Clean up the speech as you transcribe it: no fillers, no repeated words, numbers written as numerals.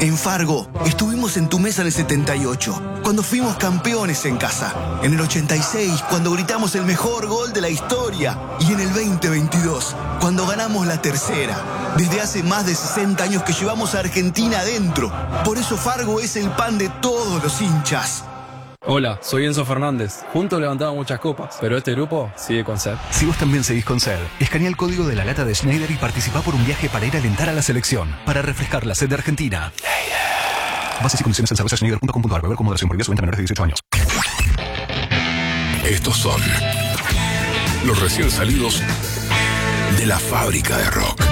En Fargo, estuvimos en tu mesa en el 78, cuando fuimos campeones en casa. En el 86, cuando gritamos el mejor gol de la historia. Y en el 2022, cuando ganamos la tercera. Desde hace más de 60 años que llevamos a Argentina adentro. Por eso Fargo es el pan de todos los hinchas. Hola, soy Enzo Fernández. Juntos levantamos muchas copas, pero este grupo sigue con sed. Si vos también seguís con sed, escanea el código de la lata de Schneider y participá por un viaje para ir a alentar a la selección, para refrescar la sed de Argentina. Bases y condiciones en cervezaschneider.com.ar. Beber con moderación, prohibida su venta a menores de 18 años. Estos son los recién salidos de la fábrica de rock.